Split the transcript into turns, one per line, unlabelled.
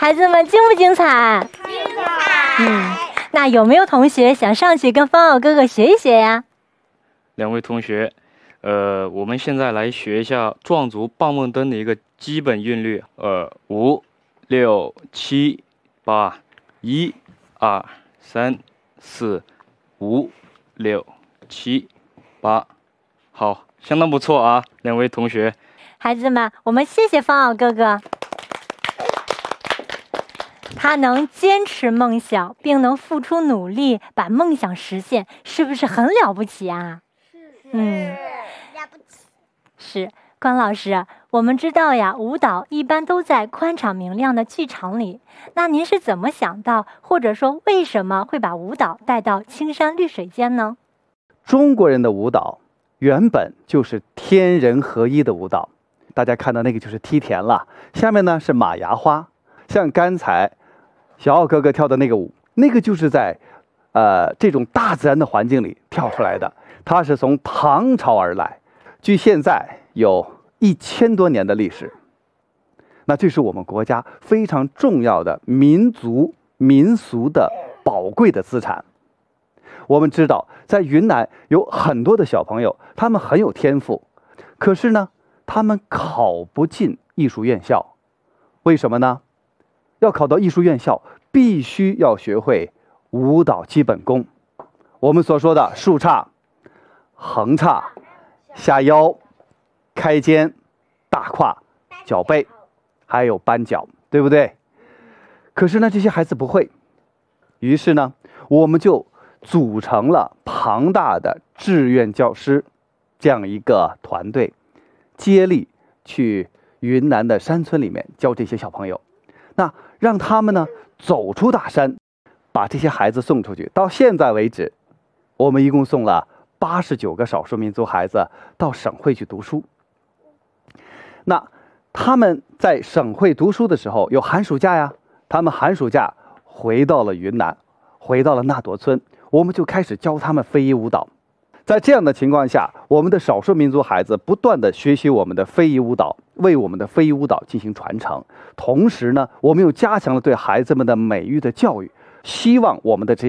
孩子们精不精彩？
精彩。
那有没有同学想上去跟方傲哥哥学一学呀？
两位同学，我们现在来学一下壮族棒棒灯的一个基本韵律。5、6、7、8，1、2、3、4、5、6、7、8，好，相当不错啊，两位同学。
孩子们，我们谢谢方傲哥哥。他能坚持梦想，并能付出努力把梦想实现，是不是很了不起啊？
了不起。
是，关老师，我们知道呀，舞蹈一般都在宽敞明亮的剧场里。那您是怎么想到，或者说为什么会把舞蹈带到青山绿水间呢？
中国人的舞蹈原本就是天人合一的舞蹈，大家看到那个就是梯田了，下面呢是马牙花，像刚才小奥哥哥跳的那个舞，那个就是在这种大自然的环境里跳出来的，它是从唐朝而来，距现在有1000多年的历史。那这是我们国家非常重要的民族民俗的宝贵的资产。我们知道在云南有很多的小朋友，他们很有天赋，可是呢他们考不进艺术院校。为什么呢？要考到艺术院校，必须要学会舞蹈基本功。我们所说的竖叉、横叉、下腰、开肩、大胯、脚背，还有扳脚，对不对？可是呢，这些孩子不会。于是呢，我们就组成了庞大的志愿教师这样一个团队，接力去云南的山村里面教这些小朋友。那让他们呢走出大山，把这些孩子送出去。到现在为止，我们一共送了89个少数民族孩子到省会去读书。那他们在省会读书的时候有寒暑假呀，他们寒暑假回到了云南，回到了那朵村，我们就开始教他们非遗舞蹈。在这样的情况下，我们的少数民族孩子不断地学习我们的非遗舞蹈，为我们的非遗舞蹈进行传承。同时呢，我们又加强了对孩子们的美育的教育，希望我们的这些